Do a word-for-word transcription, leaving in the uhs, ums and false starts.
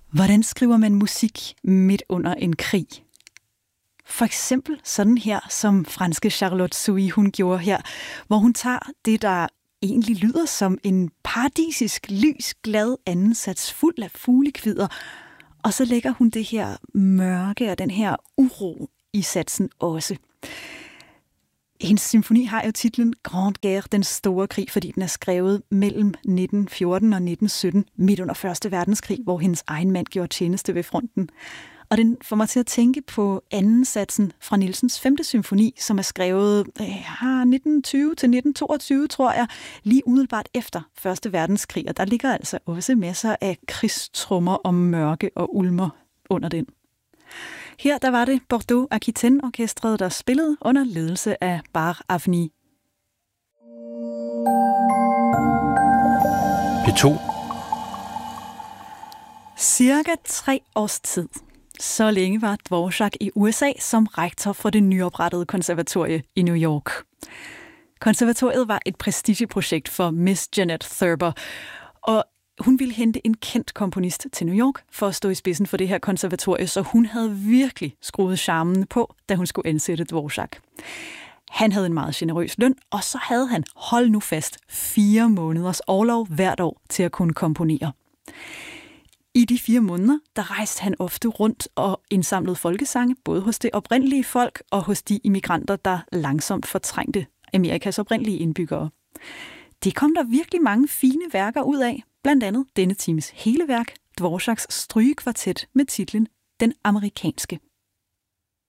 Hvordan skriver man musik midt under en krig? For eksempel sådan her, som franske Charlotte Souy hun gjorde her, hvor hun tager det, der egentlig lyder som en paradisisk, lys, glad andensats fuld af fuglekvidder, og så lægger hun det her mørke og den her uro i satsen også. Hendes symfoni har jo titlen Grande Guerre, den store krig, fordi den er skrevet mellem nitten fjorten og nitten sytten, midt under første verdenskrig, hvor hendes egen mand gjorde tjeneste ved fronten. Og den får mig til at tænke på anden satsen fra Nielsens femte symfoni, som er skrevet ja, nitten tyve til nitten toogtyve, tror jeg, lige umiddelbart efter første verdenskrig. Og der ligger altså også masser af krigstrummer og mørke og ulmer under den. Her der var det Bordeaux Aquitaine-orkestret, der spillede under ledelse af Bar Avni. P to. Cirka tre års tid. Så længe var Dvorak i U S A som rektor for det nyoprettede konservatorie i New York. Konservatoriet var et prestigeprojekt for Miss Jeanette Thurber, og hun ville hente en kendt komponist til New York for at stå i spidsen for det her konservatorie, så hun havde virkelig skruet charmen på, da hun skulle ansætte Dvorak. Han havde en meget generøs løn, og så havde han, hold nu fast, fire måneders orlov hvert år til at kunne komponere. I de fire måneder, der rejste han ofte rundt og indsamlede folkesange, både hos det oprindelige folk og hos de immigranter, der langsomt fortrængte Amerikas oprindelige indbyggere. Det kom der virkelig mange fine værker ud af, blandt andet denne times hele værk, Dvoraks strygekvartet med titlen Den amerikanske